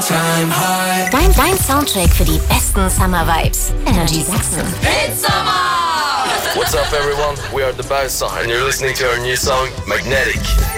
Dein Soundtrack für die besten Summer Vibes. Energy Sachsen. It's summer! What's up, everyone? We are the Bowser, and you're listening to our new song, Magnetic.